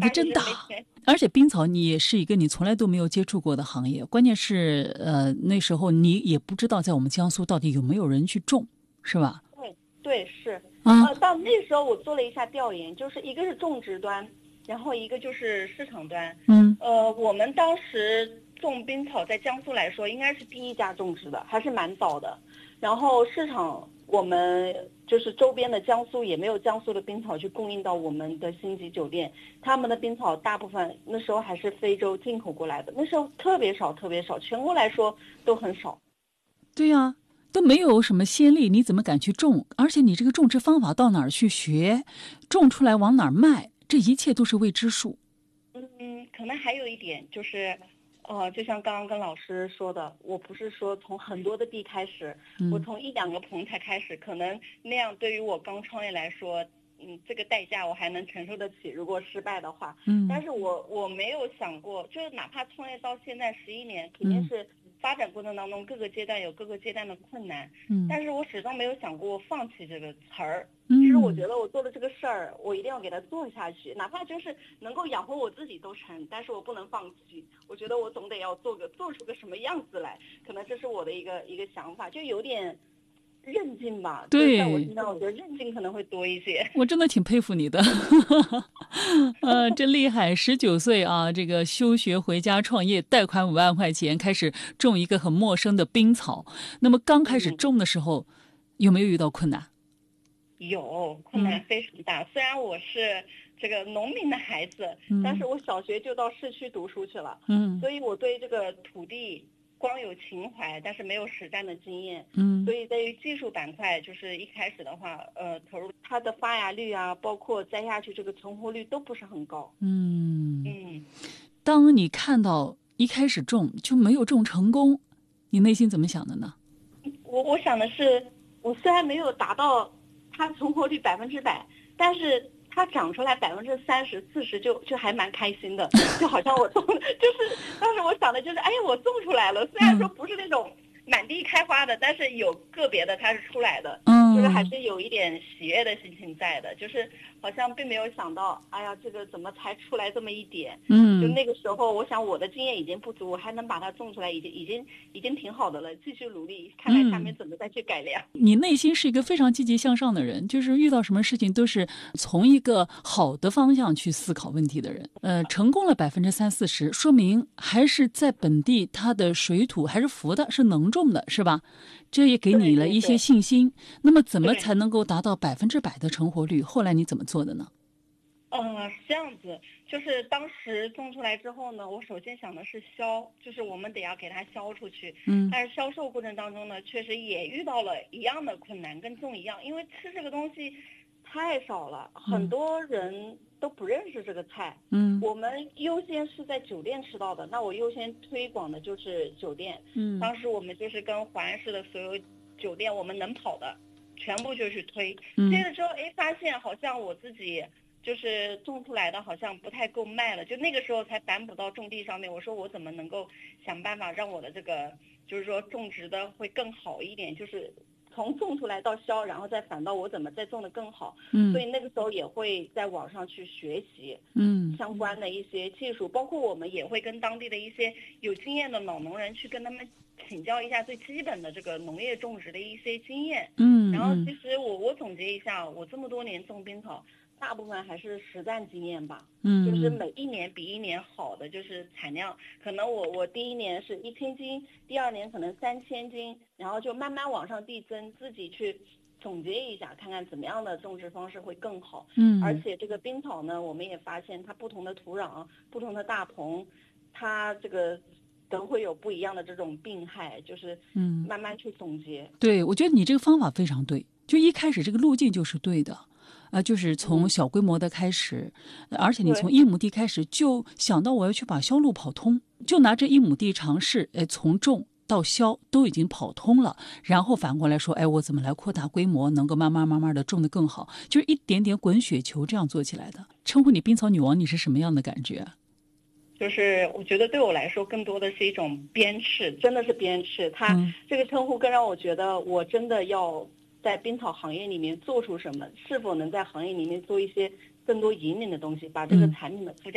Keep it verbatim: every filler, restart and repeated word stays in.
还真大。而且冰草你也是一个你从来都没有接触过的行业，关键是呃那时候你也不知道在我们江苏到底有没有人去种，是吧？ 对对是啊， 呃，到那时候我做了一下调研，就是一个是种植端，然后一个就是市场端。 嗯， 呃，我们当时种冰草在江苏来说，应该是第一家种植的，还是蛮早的。然后市场我们就是周边的江苏也没有江苏的冰草去供应到我们的星级酒店，他们的冰草大部分那时候还是非洲进口过来的，那时候特别少特别少，全国来说都很少。 对呀、啊，都没有什么先例，你怎么敢去种？而且你这个种植方法到哪儿去学，种出来往哪儿卖，这一切都是未知数。 嗯，可能还有一点就是，呃，就像刚刚跟老师说的，我不是说从很多的地开始， 嗯、 我从一两个棚才开始，可能那样对于我刚创业来说，嗯，这个代价我还能承受得起。如果失败的话， 嗯， 但是我我没有想过，就是哪怕创业到现在十一年，肯定嗯是发展过程当中各个阶段有各个阶段的困难， 嗯， 但是我始终没有想过放弃这个词儿。 嗯， 其实我觉得我做的这个事儿，我一定要给它做下去，哪怕就是能够养活我自己都成，但是我不能放弃。我觉得我总得要做个做出个什么样子来，可能这是我的一个一个想法，就有点韧劲吧。 对， 在我身上，我觉得韧劲可能会多一些。 我真的挺佩服你的，呃，真厉害！十九岁啊，这个休学回家创业，贷款五万块钱，开始种一个很陌生的冰草。那么刚开始种的时候，嗯、有没有遇到困难？ 有，困难非常大。嗯、虽然我是这个农民的孩子，嗯、但是我小学就到市区读书去了，嗯，所以我对这个土地光有情怀，但是没有实战的经验，嗯，所以对于技术板块，就是一开始的话，呃，投入它的发芽率啊，包括栽下去这个成活率都不是很高， 嗯嗯。当你看到一开始种就没有种成功，你内心怎么想的呢？ 我我想的是，我虽然没有达到它成活率百分之百，但是它长出来百分之三十、四十就就还蛮开心的，就好像我种，就是当时我想的就是，哎呀，我种出来了，虽然说不是那种满地开花的，但是有个别的它是出来的，嗯，就是还是有一点喜悦的心情在的，就是好像并没有想到，哎呀，这个怎么才出来这么一点，嗯，就那个时候，我想我的经验已经不足，我还能把它种出来，已经已经已经挺好的了，继续努力，看看下面怎么再去改良。 嗯、你内心是一个非常积极向上的人，就是遇到什么事情都是从一个好的方向去思考问题的人。呃，成功了百分之三四十，说明还是在本地它的水土还是服的，是能种的，是吧？这也给你了一些信心。对对对，那么怎么才能够达到百分之百的成活率？后来你怎么做的呢？ 呃，是这样子，就是当时种出来之后呢，我首先想的是销，就是我们得要给它销出去。嗯。但是销售过程当中呢，确实也遇到了一样的困难，跟种一样，因为吃这个东西太少了，很多人都不认识这个菜。嗯。我们优先是在酒店吃到的，那我优先推广的就是酒店。嗯。当时我们就是跟淮安市的所有酒店，我们能跑的，全部就去推。嗯。推了之后，哎，发现好像我自己。就是种出来的好像不太够卖了，就那个时候才反哺到种地上面。我说我怎么能够想办法让我的这个就是说种植的会更好一点，就是从种出来到销，然后再反到我怎么再种的更好。嗯，所以那个时候也会在网上去学习，嗯，相关的一些技术，包括我们也会跟当地的一些有经验的老农人去跟他们请教一下最基本的这个农业种植的一些经验。嗯，然后其实我我总结一下，我这么多年种冰草。大部分还是实战经验吧，嗯，就是每一年比一年好的，就是产量，可能我我第一年是一千斤，第二年可能三千斤，然后就慢慢往上递增，自己去总结一下，看看怎么样的种植方式会更好。嗯，而且这个冰草呢，我们也发现它不同的土壤、不同的大棚，它这个都会有不一样的这种病害，就是嗯，慢慢去总结。 嗯、对，我觉得你这个方法非常对，就一开始这个路径就是对的。呃，就是从小规模的开始，嗯、而且你从一亩地开始就想到我要去把销路跑通，就拿这一亩地尝试，哎，从种到销都已经跑通了，然后反过来说，哎，我怎么来扩大规模，能够慢慢慢慢的种得更好，就是一点点滚雪球这样做起来的。称呼你冰草女王，你是什么样的感觉？ 就是我觉得对我来说，更多的是一种鞭笞，真的是鞭笞。它、嗯、这个称呼更让我觉得，我真的要。在冰草行业里面做出什么？是否能在行业里面做一些更多引领的东西，把这个产品的附加